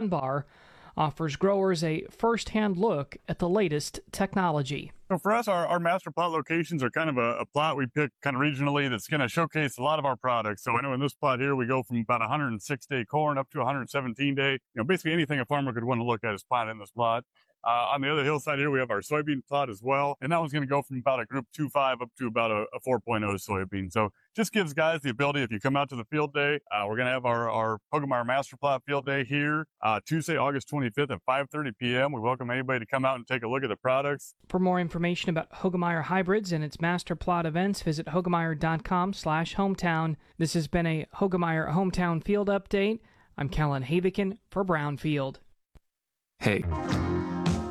Dunbar offers growers a first-hand look at the latest technology. So for us, our master plot locations are kind of a plot we pick kind of regionally that's going to showcase a lot of our products. So I know in this plot here, we go from about 106-day corn up to 117-day. Basically anything a farmer could want to look at is planted in this plot. On the other hillside here, we have our soybean plot as well. And that one's going to go from about a group 2.5 up to about a 4.0 soybean. So just gives guys the ability, if you come out to the field day, we're going to have our Hoegemeyer Master Plot field day here Tuesday, August 25th at 5:30 p.m. We welcome anybody to come out and take a look at the products. For more information about Hoegemeyer Hybrids and its Master Plot events, visit hoegemeyer.com/hometown. This has been a Hoegemeyer Hometown Field Update. I'm Kellen Havikin for Brownfield. Hey,